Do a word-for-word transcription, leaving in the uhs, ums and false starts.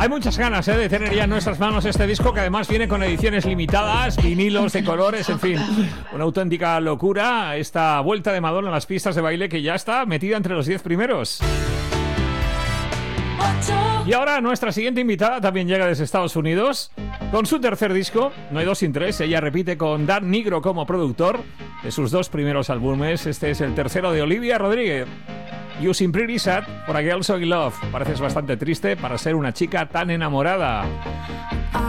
Hay muchas ganas ¿eh? de tener ya en nuestras manos este disco, que además viene con ediciones limitadas, vinilos de colores, en fin, una auténtica locura. Esta vuelta de Madonna a las pistas de baile que ya está metida entre los diez primeros. Y ahora nuestra siguiente invitada también llega desde Estados Unidos con su tercer disco. No hay dos sin tres. Ella repite con Dan Nigro como productor de sus dos primeros álbumes. Este es el tercero de Olivia Rodrigo. You Seem Pretty Sad for a Girl So in Love. Pareces bastante triste para ser una chica tan enamorada.